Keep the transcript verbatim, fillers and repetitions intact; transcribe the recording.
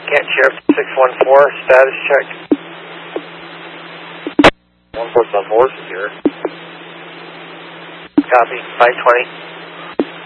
Can't Sheriff six one four, status check. One four's on horses here. Copy, five twenty.